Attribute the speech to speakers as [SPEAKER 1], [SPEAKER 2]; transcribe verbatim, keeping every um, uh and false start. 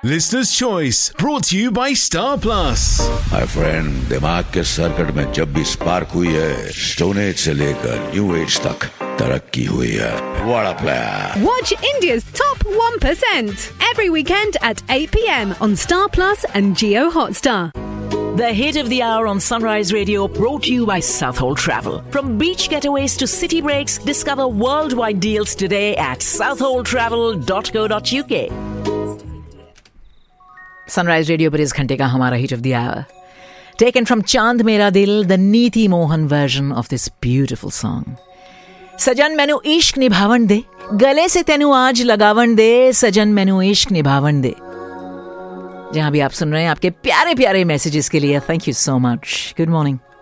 [SPEAKER 1] Listener's Choice brought to you by Star Plus.
[SPEAKER 2] My friend, दिमाग के circuit में जब भी स्पार्क हुई है, स्टोन एज से लेकर न्यू एज तक तरक्की हुई है. What a player!
[SPEAKER 3] Watch India's top one percent every weekend at eight p.m. on Star Plus and Jio Hotstar.
[SPEAKER 4] The hit of the hour on Sunrise Radio brought to you by Southall Travel. From beach getaways to city breaks, discover worldwide deals today at southall travel dot co dot uk. Sunrise Radio पर इस घंटे का हमारा hit of the hour. Taken from Chand Mera Dil, the Neeti Mohan version of this beautiful song. सजन मैनू इश्क निभावन दे, गले से तेनू आज लगावन दे, सजन मैनू इश्क निभावन दे. जहां भी आप सुन रहे हैं, आपके प्यारे प्यारे मैसेजेस के लिए thank you so much. Good morning.